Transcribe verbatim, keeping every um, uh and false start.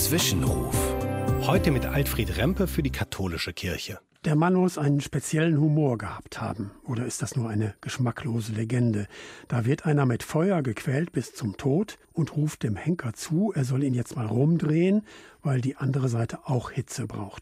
Zwischenruf. Heute mit Alfred Rempe für die katholische Kirche. Der Mann muss einen speziellen Humor gehabt haben. Oder ist das nur eine geschmacklose Legende? Da wird einer mit Feuer gequält bis zum Tod und ruft dem Henker zu, er soll ihn jetzt mal rumdrehen, weil die andere Seite auch Hitze braucht.